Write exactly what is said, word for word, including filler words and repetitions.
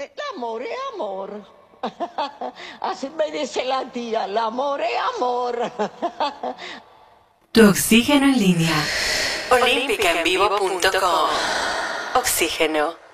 El amor es amor. Así me dice la tía, el amor es amor. Tu oxígeno en línea. olímpica en vivo punto com. Oxígeno.